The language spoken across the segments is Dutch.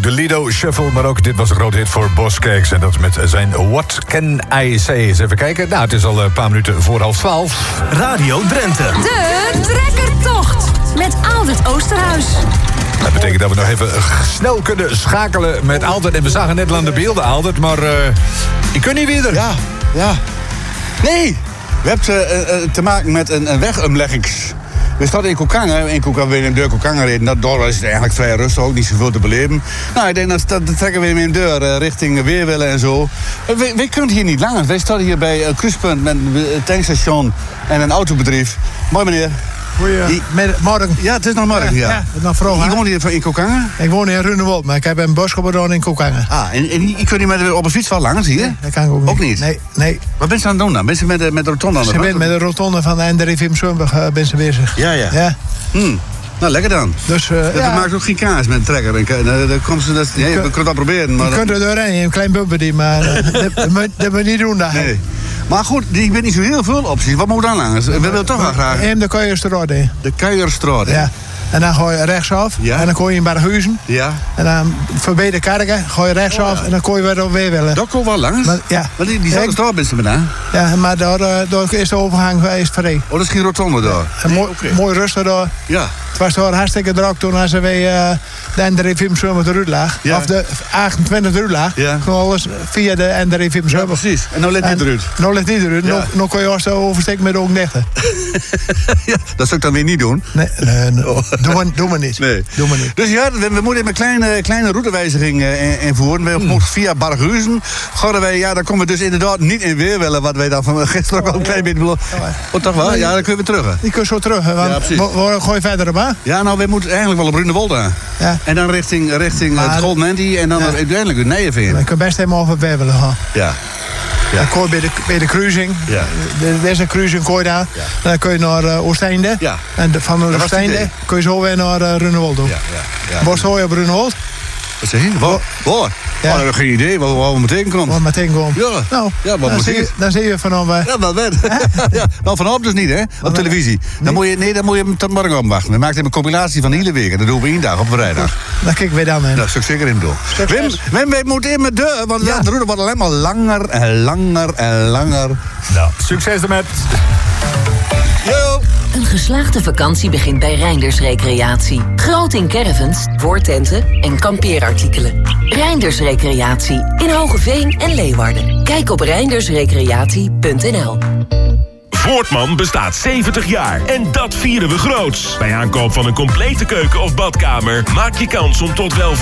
de Lido Shuffle, maar ook dit was een grote hit voor Boskeks. En dat is met zijn What Can I Say. Eens even kijken. Nou, het is al een paar minuten voor 11:30. Radio Drenthe. De trekkertocht met Aldert Oosterhuis. Dat betekent dat we nog even snel kunnen schakelen met Aldert. En we zagen net aan de beelden, Aldert, maar je kunt niet weer. Ja. Nee, we hebben te maken met een wegomleggings. We stonden in Koekangen. In Koekangen weer in de deur Koekangen reden. Daardoor is het eigenlijk vrij rustig, ook niet zoveel te beleven. Nou, ik denk dat trekken we weer in de deur richting Weerwillen en zo. We kunnen hier niet langer. Wij staan hier bij een kruispunt met een tankstation en een autobedrijf. Mooi meneer. Morgen. Ja, het is nog morgen, ja. Het is nog vroeg. Je woont hier in Koekangen? Ik woon in Runewold, maar ik heb een boodschappendoor in Koekangen. Ah, en je kunt niet met op een fiets wel langs hier? Nee, dat kan ik ook niet. Ook niet? Nee. Wat ben je aan het doen dan? Ben je met de rotonde aan de Ze met de rotonde van de N3 ben ze bezig. Ja. Nou, lekker dan. Dus, dat maakt ook geen kaas met een trekker. Je kunt dat proberen. Maar je kunt er doorheen, een klein bumpje, maar dat moet niet doen daar. Nee. Maar goed, ik weet niet zo heel veel opties. Wat moet dan langs? We willen toch wel graag. En de Kuierstraat in. De Kuierstraat, hè? Ja. En dan ga je rechtsaf. Ja. En dan kom je in Barghuizen. Ja. En dan voorbij de Kerken ga je rechtsaf. En dan kom je weer op Weerwillen. Dat komt wel langs? Maar, ja. Maar diezelfde straat bent ze bijna. Ja, maar daar is de overgang vrij. Oh, dat is geen rotonde daar? Mooi rustig daar. Ja. Het was daar hartstikke druk toen als we de N3 eruit lag. Ja. Of de 28 eruit lag. Ja. Gewoon alles via de N3 Ja, precies. En nou ligt niet eruit. Nou ligt niet eruit. Ja. Nou kun je als oversteken met de ogen dicht. Ja, dat zou ik dan weer niet doen. Nee. Doe maar niet. Nee. Doe maar niet. Dus ja, we moeten een kleine routewijziging invoeren. We moeten via Barghuizen. Dan komen we dus inderdaad niet in Weerwillen, wat wij dan van gisteren ook al een klein beetje beloofd. Oh, toch wel? Ja, dan kunnen we terug. Die kun je zo terug. Want we gooien verder op, hè? Ja, nou, we moeten eigenlijk wel op Runewold aan. Ja. En dan richting het Goldmandy en dan uiteindelijk weer Nijenveen. Ik kan best helemaal over Weerwillen gaan. Ja. Dan kun je bij de cruising. Ja. Er is een cruising, kun je daar. Ja. Dan kun je naar Oosteinde. Ja. En van Oosteinde kun je zo weer naar Runewold doen. Ja. Waar sta je op Runewold? Wat zeg je? Waar? Ja. Oh, dat heb geen idee wat we meteen komen. Wat meteen komen. Ja. Nou, dan zie je vanaf. Ja, dat weet. Ja, nou, vanaf dus niet, hè? Op televisie. Dan moet je tot morgen opwachten. We maken een compilatie van de hele week. En dat doen we één dag op vrijdag. Daar kijken we dan in. Dat zou ik zeker in doen. Wim, wij moeten in met de. Want de route wordt alleen maar langer en langer en langer. Nou, succes ermee. Yo! Een geslaagde vakantie begint bij Reinders Recreatie. Groot in caravans, voortenten en kampeerartikelen. Reinders Recreatie in Hogeveen en Leeuwarden. Kijk op reindersrecreatie.nl. Voortman bestaat 70 jaar en dat vieren we groots. Bij aankoop van een complete keuken of badkamer maak je kans om tot wel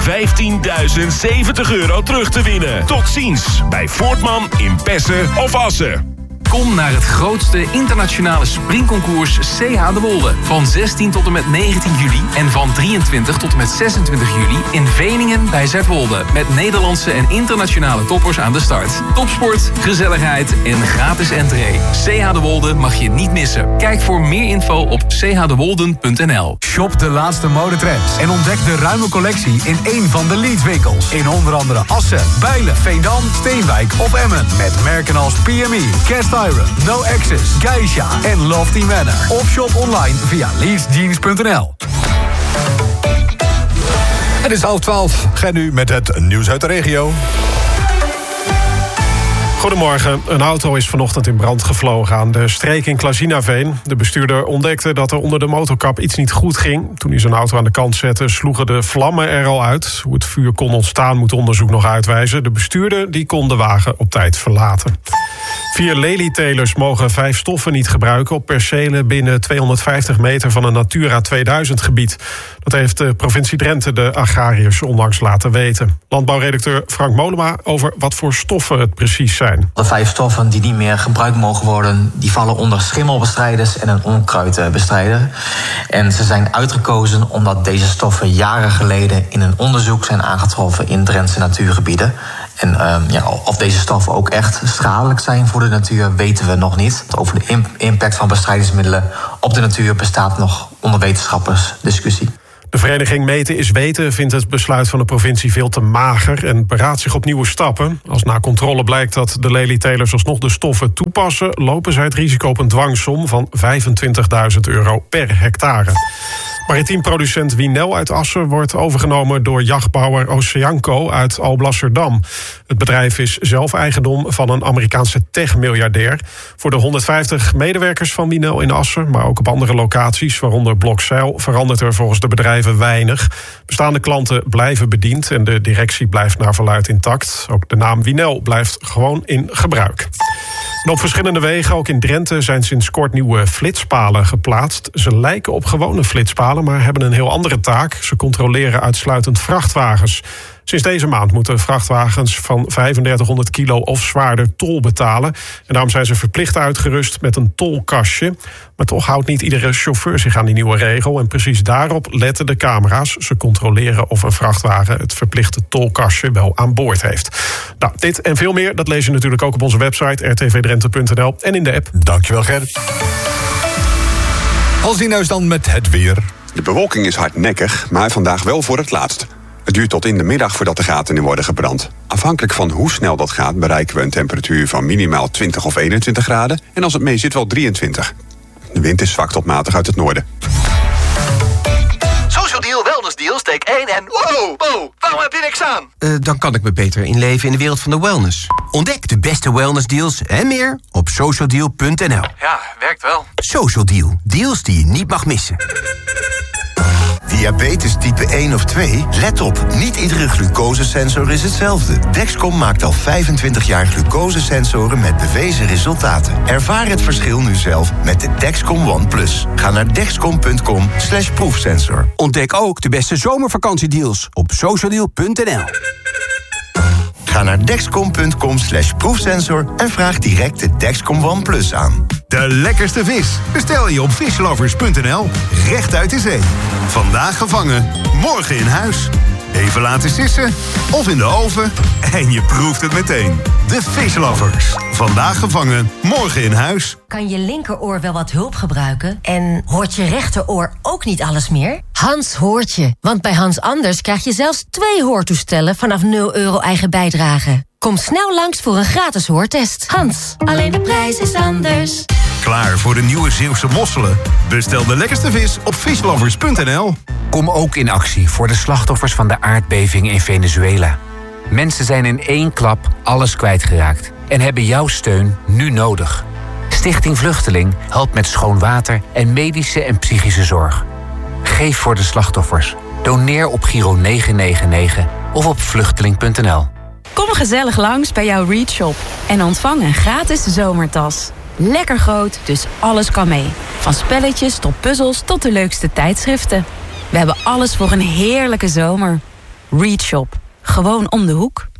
€15.070 terug te winnen. Tot ziens bij Voortman in Pessen of Assen. Kom naar het grootste internationale springconcours CH de Wolde. Van 16 tot en met 19 juli en van 23 tot en met 26 juli in Veningen bij Zuidwolde. Met Nederlandse en internationale toppers aan de start. Topsport, gezelligheid en gratis entree. CH de Wolde mag je niet missen. Kijk voor meer info op chdewolden.nl. Shop de laatste modetrends en ontdek de ruime collectie in één van de Leeds-winkels. In onder andere Assen, Bijlen, Veendam, Steenwijk of Emmen. Met merken als PME, Cast Iron, No Access, Geisha en Lofty Manor. Of shop online via leedsjeans.nl. Het is 11:30. Ga nu met het nieuws uit de regio. Goedemorgen. Een auto is vanochtend in brand gevlogen aan de streek in Klazinaveen. De bestuurder ontdekte dat er onder de motorkap iets niet goed ging. Toen hij zijn auto aan de kant zette, sloegen de vlammen er al uit. Hoe het vuur kon ontstaan moet onderzoek nog uitwijzen. De bestuurder die kon de wagen op tijd verlaten. 4 lelietelers mogen 5 stoffen niet gebruiken op percelen binnen 250 meter van een Natura 2000 gebied. Dat heeft de provincie Drenthe de agrariërs onlangs laten weten. Landbouwredacteur Frank Molema over wat voor stoffen het precies zijn. De 5 stoffen die niet meer gebruikt mogen worden, die vallen onder schimmelbestrijders en een onkruidbestrijder. En ze zijn uitgekozen omdat deze stoffen jaren geleden in een onderzoek zijn aangetroffen in Drentse natuurgebieden. En of deze stoffen ook echt schadelijk zijn voor de natuur, weten we nog niet. Over de impact van bestrijdingsmiddelen op de natuur bestaat nog onder wetenschappers discussie. De vereniging Meten is Weten vindt het besluit van de provincie veel te mager en beraadt zich op nieuwe stappen. Als na controle blijkt dat de lelietelers alsnog de stoffen toepassen, lopen zij het risico op een dwangsom van €25.000 per hectare. Maritiem producent Winel uit Assen wordt overgenomen door jachtbouwer Oceanco uit Alblasserdam. Het bedrijf is zelf eigendom van een Amerikaanse tech-miljardair. Voor de 150 medewerkers van Winel in Assen, maar ook op andere locaties, waaronder Blokzeil, verandert er volgens de bedrijven weinig. Bestaande klanten blijven bediend en de directie blijft naar verluidt intact. Ook de naam Winel blijft gewoon in gebruik. En op verschillende wegen, ook in Drenthe, zijn sinds kort nieuwe flitspalen geplaatst. Ze lijken op gewone flitspalen, maar hebben een heel andere taak. Ze controleren uitsluitend vrachtwagens. Sinds deze maand moeten vrachtwagens van 3500 kilo of zwaarder tol betalen. En daarom zijn ze verplicht uitgerust met een tolkastje. Maar toch houdt niet iedere chauffeur zich aan die nieuwe regel. En precies daarop letten de camera's. Ze controleren of een vrachtwagen het verplichte tolkastje wel aan boord heeft. Nou, dit en veel meer, dat lees je natuurlijk ook op onze website rtvdrenthe.nl en in de app. Dankjewel, Gerrit. Als die nou eens dan met het weer. De bewolking is hardnekkig, maar vandaag wel voor het laatst. Het duurt tot in de middag voordat de gaten in worden gebrand. Afhankelijk van hoe snel dat gaat bereiken we een temperatuur van minimaal 20 of 21 graden... en als het mee zit wel 23. De wind is zwak tot matig uit het noorden. Social Deal, Wellness Deal, steek 1 en wow, waarom heb je niks aan? Dan kan ik me beter inleven in de wereld van de wellness. Ontdek de beste wellness deals en meer op socialdeal.nl. Ja, werkt wel. Social Deal, deals die je niet mag missen. Diabetes type 1 of 2? Let op, niet iedere glucosesensor is hetzelfde. Dexcom maakt al 25 jaar glucosesensoren met bewezen resultaten. Ervaar het verschil nu zelf met de Dexcom One Plus. Ga naar dexcom.com/proefsensor. Ontdek ook de beste zomervakantiedeals op socialdeal.nl. Ga naar dexcom.com/proefsensor en vraag direct de Dexcom One Plus aan. De lekkerste vis bestel je op fishlovers.nl, recht uit de zee. Vandaag gevangen, morgen in huis. Even laten sissen of in de oven en je proeft het meteen. De Fishlovers. Vandaag gevangen, morgen in huis. Kan je linkeroor wel wat hulp gebruiken? En hoort je rechteroor ook niet alles meer? Hans hoort je, want bij Hans Anders krijg je zelfs 2 hoortoestellen vanaf €0 eigen bijdrage. Kom snel langs voor een gratis hoortest. Hans, alleen de prijs is anders. Klaar voor de nieuwe Zeeuwse mosselen? Bestel de lekkerste vis op fishlovers.nl. Kom ook in actie voor de slachtoffers van de aardbeving in Venezuela. Mensen zijn in 1 klap alles kwijtgeraakt en hebben jouw steun nu nodig. Stichting Vluchteling helpt met schoon water en medische en psychische zorg. Geef voor de slachtoffers. Doneer op Giro 999 of op vluchteling.nl. Kom gezellig langs bij jouw Read Shop en ontvang een gratis zomertas. Lekker groot, dus alles kan mee. Van spelletjes tot puzzels tot de leukste tijdschriften. We hebben alles voor een heerlijke zomer. Read Shop. Gewoon om de hoek.